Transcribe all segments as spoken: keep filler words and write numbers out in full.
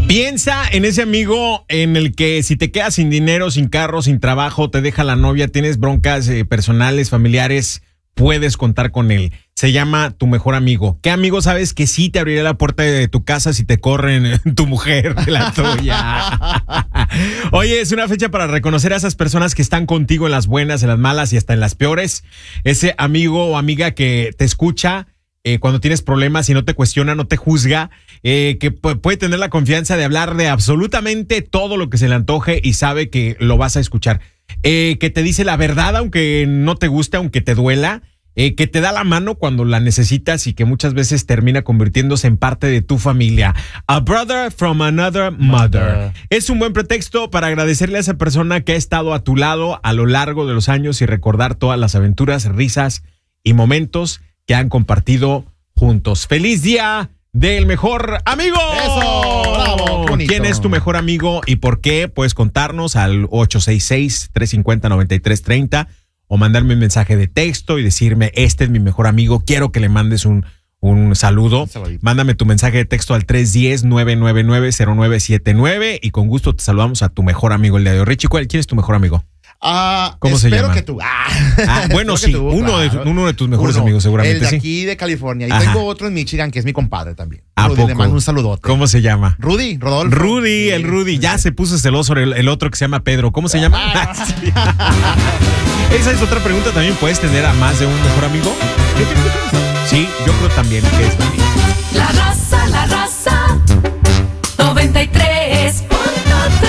Piensa en ese amigo en el que si te quedas sin dinero, sin carro, sin trabajo, te deja la novia, tienes broncas eh, personales, familiares, puedes contar con él. Se llama tu mejor amigo. ¿Qué amigo sabes que sí te abrirá la puerta de tu casa si te corren tu mujer de la tuya? Oye, es una fecha para reconocer a esas personas que están contigo en las buenas, en las malas y hasta en las peores. Ese amigo o amiga que te escucha Eh, cuando tienes problemas y no te cuestiona, no te juzga, eh, que puede tener la confianza de hablar de absolutamente todo lo que se le antoje y sabe que lo vas a escuchar. Eh, que te dice la verdad aunque no te guste, aunque te duela, eh, que te da la mano cuando la necesitas y que muchas veces termina convirtiéndose en parte de tu familia. A brother from another mother. Es un buen pretexto para agradecerle a esa persona que ha estado a tu lado a lo largo de los años y recordar todas las aventuras, risas y momentos que han compartido juntos. ¡Feliz día del mejor amigo! ¡Eso! ¡Bravo! Bonito. ¿Quién es tu mejor amigo y por qué? Puedes contarnos al ocho seis seis, tres cinco cero, nueve tres tres cero o mandarme un mensaje de texto y decirme, este es mi mejor amigo, quiero que le mandes un, un saludo. Mándame tu mensaje de texto al tres uno cero, nueve nueve nueve, cero nueve siete nueve y con gusto te saludamos a tu mejor amigo el día de hoy. Richie, ¿quién es tu mejor amigo? Ah, ¿Cómo se llama? Espero que tú. Ah, ah bueno, sí, tú, uno, claro. de, uno de tus mejores uno, amigos, seguramente. El de sí. aquí de California. Y Ajá. tengo otro en Michigan que es mi compadre también. ¿A Rudy, poco? le mando un saludote. ¿Cómo se llama? Rudy, Rodolfo. Rudy, el Rudy. Ya se puso celoso el, el otro que se llama Pedro. ¿Cómo se llama? Ah, sí. Esa es otra pregunta. ¿También puedes tener a más de un mejor amigo? Yo creo que sí, yo creo también que es válido. La raza, la raza, noventa y tres punto tres.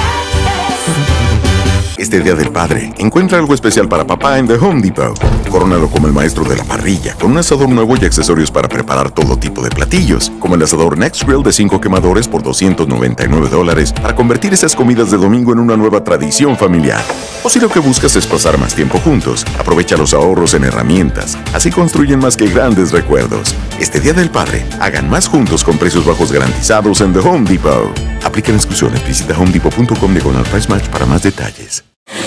Este Día del Padre, encuentra algo especial para papá en The Home Depot. Corónalo como el maestro de la parrilla, con un asador nuevo y accesorios para preparar todo tipo de platillos, como el asador Next Grill de cinco quemadores por doscientos noventa y nueve dólares, para convertir esas comidas de domingo en una nueva tradición familiar. O si lo que buscas es pasar más tiempo juntos, aprovecha los ahorros en herramientas, así construyen más que grandes recuerdos. Este Día del Padre, hagan más juntos con precios bajos garantizados en The Home Depot. Aplican exclusiones, visita home depot punto com diagonal price match para más detalles.